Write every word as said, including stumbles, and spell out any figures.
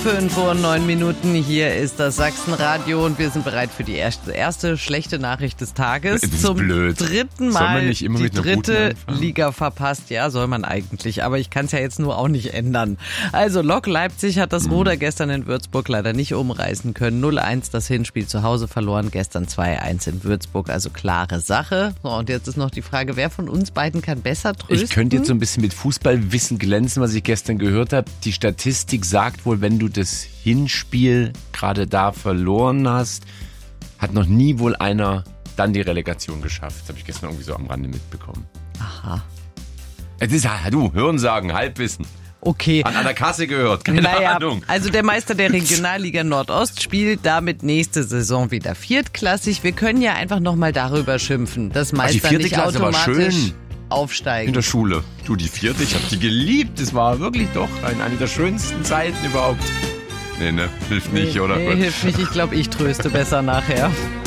Fünf Uhr neun Minuten, hier ist das Sachsenradio und wir sind bereit für die erste, erste schlechte Nachricht des Tages. Das ist Zum blöd. dritten Soll man Mal nicht immer die mit einer guten dritte anfangen? Liga verpasst. Ja, soll man eigentlich, aber ich kann es ja jetzt nur auch nicht ändern. Also Lok Leipzig hat das Ruder gestern in Würzburg leider nicht umreißen können. null eins das Hinspiel zu Hause verloren, gestern zwei eins in Würzburg, also klare Sache. So, und jetzt ist noch die Frage, wer von uns beiden kann besser trösten? Ich könnte jetzt so ein bisschen mit Fußballwissen glänzen, was ich gestern gehört habe. Die Statistik sagt wohl, wenn du das Hinspiel gerade da verloren hast, hat noch nie wohl einer dann die Relegation geschafft. Das habe ich gestern irgendwie so am Rande mitbekommen. Aha. Es ist, du, Hörensagen, Halbwissen. Okay. An einer Kasse gehört, keine Naja, Ahnung. also der Meister der Regionalliga Nordost spielt damit nächste Saison wieder viertklassig. Wir können ja einfach nochmal darüber schimpfen, dass die Meister vierte nicht Klasse war automatisch schön. aufsteigen. In der Schule. Du, die vierte, ich habe die geliebt. Das war wirklich doch eine der schönsten Zeiten überhaupt. Nee, ne, hilft nicht, nee, oder? Nee, hilft nicht. Ich glaube, ich tröste besser nachher.